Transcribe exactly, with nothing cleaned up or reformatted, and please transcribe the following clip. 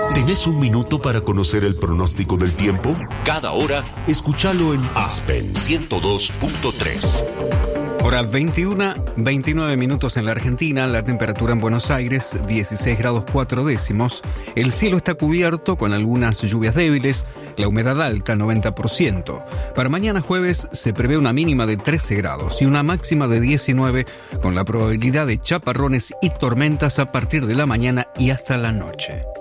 ¿Tenés un minuto para conocer el pronóstico del tiempo? Cada hora, escúchalo en Aspen ciento dos punto tres. Hora veintiuno, veintinueve minutos en la Argentina, la temperatura en Buenos Aires dieciséis grados cuatro décimos, el cielo está cubierto con algunas lluvias débiles, la humedad alta noventa por ciento. Para mañana jueves se prevé una mínima de trece grados y una máxima de diecinueve, con la probabilidad de chaparrones y tormentas a partir de la mañana y hasta la noche.